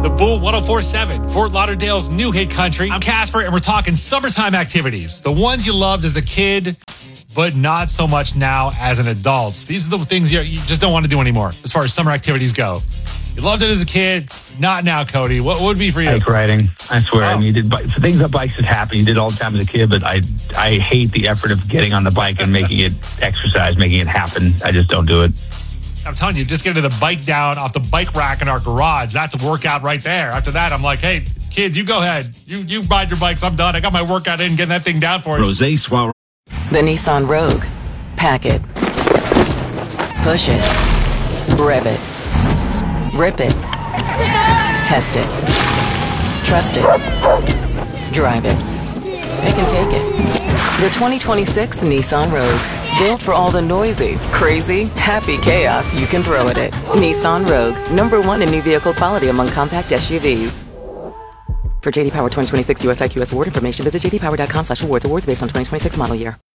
The Bull 104.7, Fort Lauderdale's new hit country. I'm Casper, and we're talking summertime activities. The ones you loved as a kid, but not so much now as an adult. These are the things you just don't want to do anymore as far as summer activities go. You loved it as a kid, not now, Cody. What would be for you? Bike riding. I swear. I mean, for things that bikes that happen, you did all the time as a kid, but I hate the effort of getting on the bike and making it exercise, making it happen. I just don't do it. I'm telling you, just getting the bike down off the bike rack in our garage. That's a workout right there. After that, I'm like, hey, kids, you go ahead. You ride your bikes. I'm done. I got my workout in, getting that thing down for you. Rosé Soir. The Nissan Rogue. Pack it. Push it. Rev it. Rip it. Test it. Trust it. Drive it. Pick and take it. The 2026 Nissan Rogue. Built for all the noisy, crazy, happy chaos you can throw at it. Nissan Rogue. #1 in new vehicle quality among compact SUVs. For JD Power 2026 US IQS award information, visit jdpower.com/awards. Awards based on 2026 model year.